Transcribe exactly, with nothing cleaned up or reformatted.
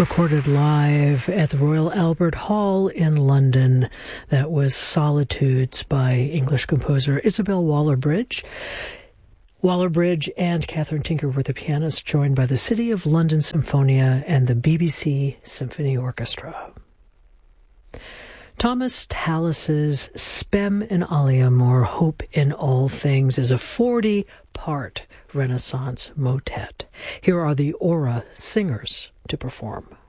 Recorded live at the Royal Albert Hall in London. That was Solitudes by English composer Isabel Waller-Bridge. Waller-Bridge and Catherine Tinker were the pianists, joined by the City of London Symphonia and the B B C Symphony Orchestra. Thomas Tallis's Spem in Alium, or Hope in All Things, is a forty-part Renaissance motet. Here are the Aura Singers to perform.